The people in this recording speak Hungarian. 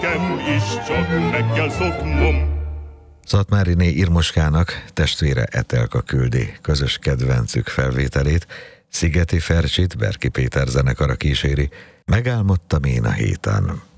Nekem is csak meg kell szoknom. Szatmáriné Irmoskának testvére Etelka küldi közös kedvencük felvételét, Szigeti Fercsit Berki Péter zenekara kíséri, Megálmodtam én a héten.